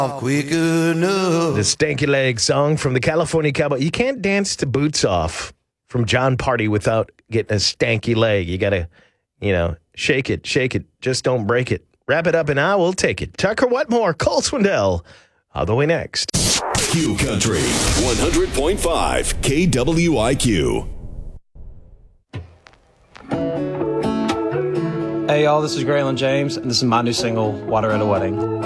quicker enough. The Stanky Leg song from the California Cowboy. You can't dance to Boots Off from John Party without getting a stanky leg. You got to, shake it. Just don't break it. Wrap it up and I will take it. Tucker Wetmore, Cole Swindell, all the way next. Q Country 100.5 KWIQ. Hey y'all, this is Graylin James, and this is my new single, Water at a Wedding.